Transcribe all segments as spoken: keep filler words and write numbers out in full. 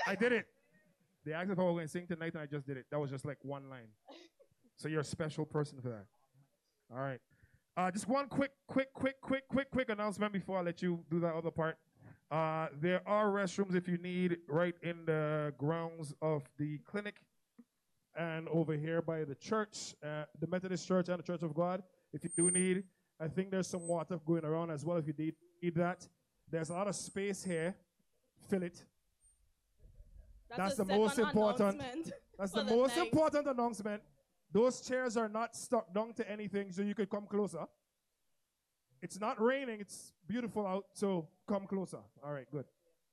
I did it. They asked if I was going to sing tonight, and I just did it. That was just like one line. So you're a special person for that. All right. Uh, just one quick, quick, quick, quick, quick, quick announcement before I let you do that other part. Uh, there are restrooms if you need right in the grounds of the clinic and over here by the church, uh, the Methodist Church and the Church of God. If you do need, I think there's some water going around as well if you need, need that. There's a lot of space here. Fill it. That's, That's the the most important. That's the, the most night. important announcement. Those chairs are not stuck down to anything, so you could come closer. It's not raining. It's beautiful out, so come closer. All right, good.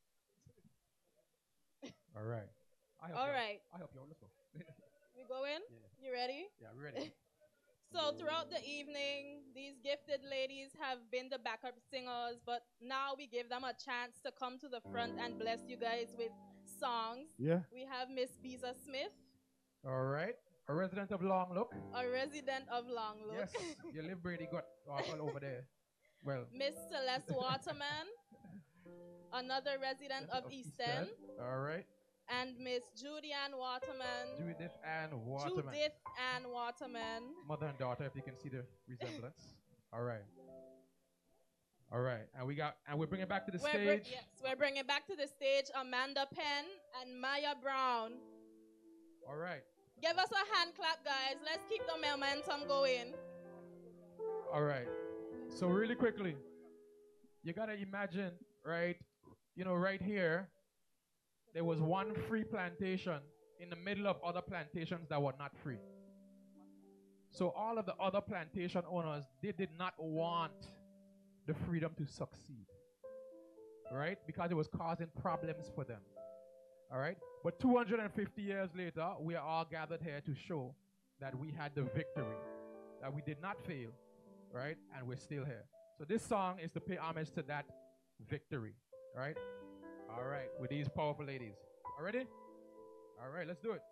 All right. I help All you right. I help you. Let's go. We go in? Yeah. You ready? Yeah, we're ready. So throughout the evening, these gifted ladies have been the backup singers, but now we give them a chance to come to the front and bless you guys with songs. Yeah. We have Miss Bisa Smith. All right. A resident of Long Look. A resident of Long Look. Yes. You live Brady got all over there. Well. Miss Celeste Waterman. Another resident of, of East End. All right. And Miss Judy Ann Waterman. Judith Ann Waterman. Judith Ann Waterman. Mother and daughter, if you can see the resemblance. All right. All right. And we got, and we're bringing back to the we're stage. Br- yes, we're bringing back to the stage Amanda Penn and Maya Brown. All right. Give us a hand clap, guys. Let's keep the momentum going. All right. So really quickly, you got to imagine, right, you know, right here, there was one free plantation in the middle of other plantations that were not free. So all of the other plantation owners, they did not want the freedom to succeed, right? Because it was causing problems for them, all right? But two hundred fifty years later, we are all gathered here to show that we had the victory, that we did not fail, right? And we're still here. So this song is to pay homage to that victory, right? All right, with these powerful ladies. All ready? All right, let's do it.